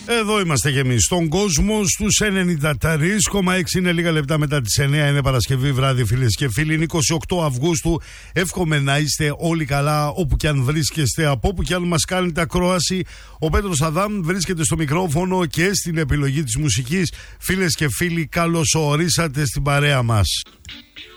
Εδώ είμαστε κι εμείς στον κόσμο στους 93,6. Είναι λίγα λεπτά μετά τις 9. Είναι Παρασκευή βράδυ, φίλες και φίλοι. Είναι 28 Αυγούστου. Εύχομαι να είστε όλοι καλά όπου κι αν βρίσκεστε, από όπου κι αν μας κάνετε ακρόαση. Ο Πέτρος Αδάμ βρίσκεται στο μικρόφωνο και στην επιλογή της μουσικής. Φίλες και φίλοι, καλώς ορίσατε στην παρέα μας.